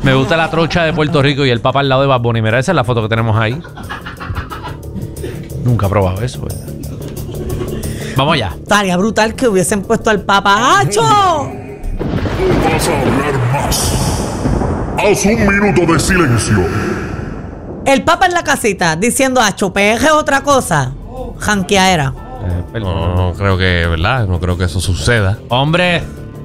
Me gusta la trocha de Puerto Rico y el Papa al lado de Bad Bunny. Mira, esa es la foto que tenemos ahí. Nunca he probado eso, ¿verdad? Vamos allá. Estaría brutal que hubiesen puesto al Papa. ¡Acho! No vas a hablar más. Haz un minuto de silencio. El Papa en la casita diciendo Acho, PG es otra cosa. Janqueadera. No creo que, ¿verdad? No creo que eso suceda. ¡Hombre!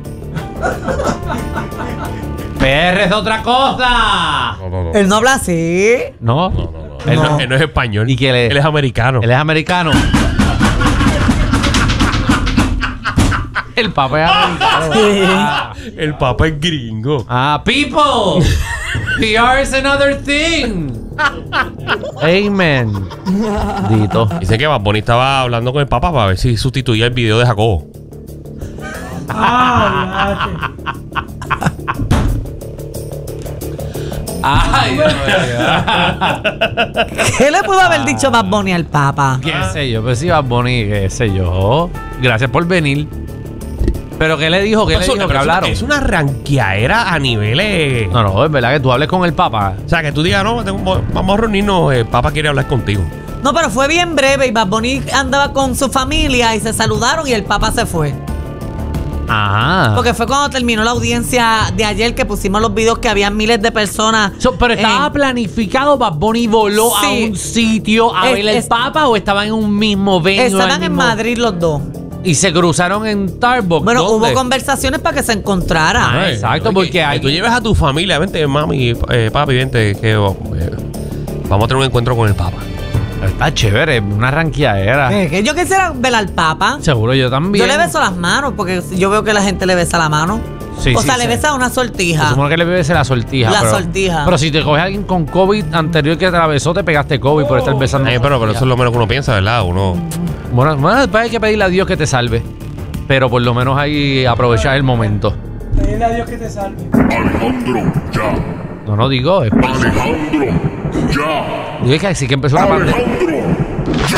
PR es otra cosa. No. Él no habla así. ¿No? Él no es español. ¿Y que él es americano. Él es americano. El Papa es americano. El Papa es gringo. People. PR is another thing. Amen. Dito. Dice que Bad Bunny estaba hablando con el Papa para ver si sustituía el video de Jacobo. Ay, Dios mío. ¿Qué le pudo haber dicho Bad Bunny al Papa? ¿Qué sé yo? Pues sí, Bad Bunny, qué sé yo. Gracias por venir. ¿Pero qué le dijo? ¿Qué le dijo? ¿Que hablaron? Es una ranqueadera a niveles. No, es verdad que tú hables con el Papa. O sea, que tú digas, no, vamos a reunirnos, el Papa quiere hablar contigo. No, pero fue bien breve y Bad Bunny andaba con su familia y se saludaron y el Papa se fue. Ajá. Porque fue cuando terminó la audiencia de ayer que pusimos los videos que había miles de personas. Pero estaba planificado, Bad Bunny voló a un sitio a ver el Papa o estaban en un mismo venue. Estaban en Madrid los dos. Y se cruzaron en Starbucks. Bueno, ¿dónde? hubo conversaciones para que se encontraran. Exacto, porque tú lleves a tu familia, vente, mami, papi, vente, que vamos a tener un encuentro con el Papa. Está chévere, una ranqueadera. Que yo quisiera ver al Papa. Seguro yo también. Yo le beso las manos porque yo veo que la gente le besa la mano. Sí, le besa una sortija. Se supone que le bebes la sortija. Sortija. Pero si te coges a alguien con COVID anterior que te la besó, te pegaste COVID por estar besando. Pero eso es lo menos que uno piensa, ¿verdad? Bueno, después hay que pedirle a Dios que te salve. Pero por lo menos ahí aprovechar el momento. Pedirle a Dios que te salve. Alejandro, ya. No digo. Alejandro, ya. Digo que así que empezó la pandemia. Alejandro, ya.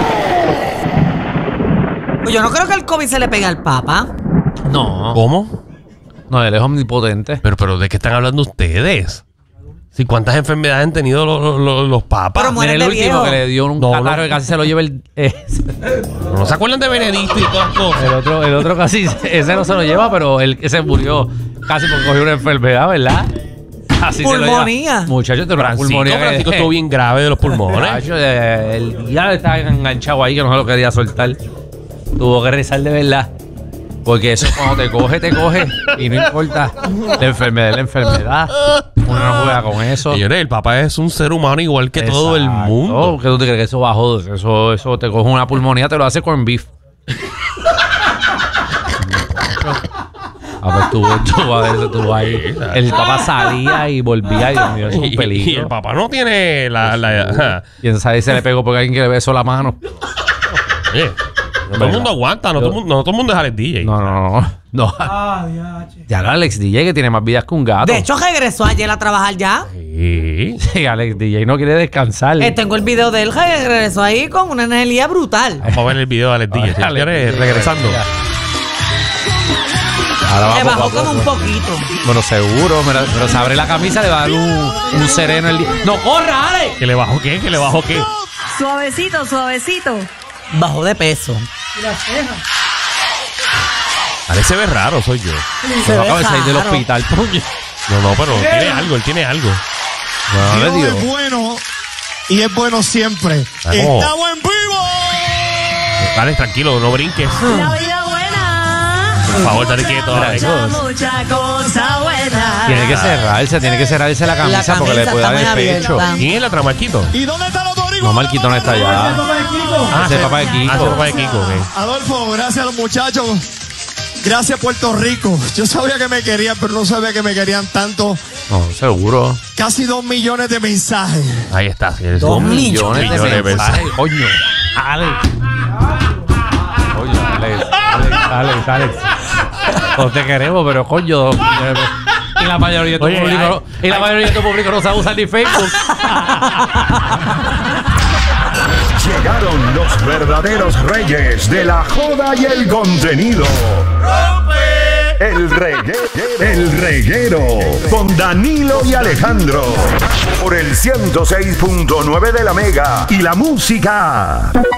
Pues yo no creo que el COVID se le pegue al Papa. No. ¿Cómo? No, él es omnipotente. Pero ¿de qué están hablando ustedes? Si cuántas enfermedades han tenido los papas. Pero Mira el último viejo. que le dio un catarro que casi se lo lleva el... ¿No se acuerdan de Benedicto y todas las cosas? el otro casi... Ese no se lo lleva, pero él se murió casi porque cogió una enfermedad, ¿verdad? Así pulmonía. Muchachos, pero Francisco estuvo bien grave de los pulmones. El diablo estaba enganchado ahí que no se lo quería soltar. Tuvo que rezar de verdad. Porque eso cuando te coge y no importa. La enfermedad es la enfermedad. Uno no juega con eso. Señores, el Papa es un ser humano igual que todo el mundo. ¿Qué tú te crees que eso bajó? Eso te coge una pulmonía, te lo hace con beef. Estuvo ahí. El Papa salía y volvía y Dios mío, es un peligro. Y el Papa no tiene Quién sabe si se le pegó porque alguien que le besó la mano. No todo el mundo aguanta, no todo el mundo es Alex DJ. No. Ya era Alex DJ que tiene más vidas que un gato. De hecho, regresó ayer a trabajar ya. Sí, Alex DJ no quiere descansar. Tengo el video de él, regresó ahí con una energía brutal. Vamos a ver el video de Alex DJ. Señores, regresando. Le bajó como un poquito. Bueno, seguro, pero se abre la camisa, le va a dar un sereno el día. ¡No corra, Alex! ¿Que le bajó qué? ¿Que le bajó qué? Suavecito, suavecito. Bajó de peso. Y las cejas. Alex se ve raro, soy yo. Se ve acaba de salir del raro. hospital. No, pero él tiene algo. No, Dios es bueno y es bueno siempre. ¡Estamos en vivo! Alex, tranquilo, no brinques. La vida buena. Por favor, dale quieto, Alex. Mucha cosa buena. Tiene que cerrarse la camisa porque le puede dar el está muy pecho. abierta. ¿Quién es la otra, Marquito? ¿Y dónde está los boricuas? No, Marquito no está allá. Ese es papá de Kiko. ese es papá de Kiko, ok. Adolfo, gracias a los muchachos. Gracias, Puerto Rico. Yo sabía que me querían, pero no sabía que me querían tanto. No, seguro. Casi 2 millones de mensajes. Ahí está. 2 millones de mensajes. Coño. Alex. Coño, Alex. No te queremos, pero coño. Y la mayoría de tu público no sabe usar ni Facebook. Llegaron los verdaderos reyes de la joda y el contenido. ¡Rompe! El reguero con Danilo y Alejandro por el 106.9 de la Mega y la música.